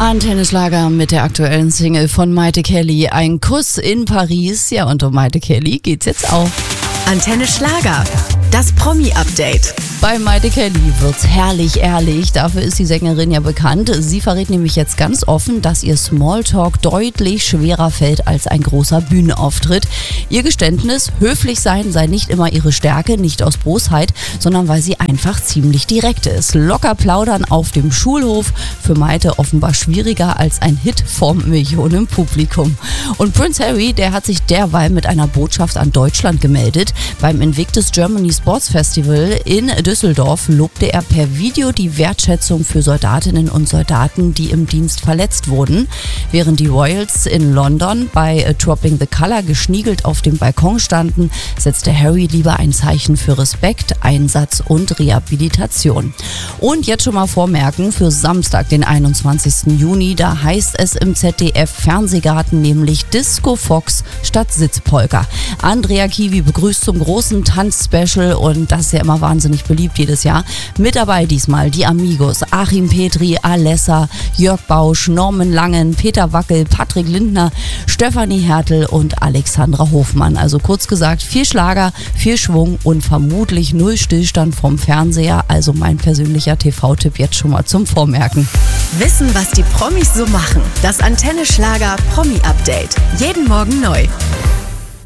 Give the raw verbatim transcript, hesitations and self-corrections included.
Antenne Schlager mit der aktuellen Single von Maite Kelly, Ein Kuss in Paris. Ja, und um Maite Kelly geht's jetzt auch. Antenne Schlager, das Promi-Update. Bei Maite Kelly wird's herrlich ehrlich, dafür ist die Sängerin ja bekannt. Sie verrät nämlich jetzt ganz offen, dass ihr Smalltalk deutlich schwerer fällt als ein großer Bühnenauftritt. Ihr Geständnis, höflich sein sei nicht immer ihre Stärke, nicht aus Bosheit, sondern weil sie einfach ziemlich direkt ist. Locker plaudern auf dem Schulhof, für Maite offenbar schwieriger als ein Hit vom Millionenpublikum. Und Prince Harry, der hat sich derweil mit einer Botschaft an Deutschland gemeldet. Beim Invictus Germany Sports Festival in Düsseldorf lobte er per Video die Wertschätzung für Soldatinnen und Soldaten, die im Dienst verletzt wurden. Während die Royals in London bei Dropping the Colour geschniegelt auf dem Balkon standen, setzte Harry lieber ein Zeichen für Respekt, Einsatz und Rehabilitation. Und jetzt schon mal vormerken, für Samstag, den einundzwanzigsten Juni, da heißt es im Z D F-Fernsehgarten nämlich Disco Fox statt Sitzpolka. Andrea Kiwi begrüßt zum großen Tanzspecial und das ist ja immer wahnsinnig beliebt jedes Jahr. Mit dabei diesmal die Amigos, Achim Petri, Alessa, Jörg Bausch, Norman Langen, Peter Wackel, Patrick Lindner, Stefanie Hertel und Alexandra Hofmann. Also kurz gesagt, viel Schlager, viel Schwung und vermutlich null Stillstand vom Fernseher. Also mein persönlicher T V-Tipp jetzt schon mal zum Vormerken. Wissen, was die Promis so machen. Das Antenne Schlager Promi-Update. Jeden Morgen neu.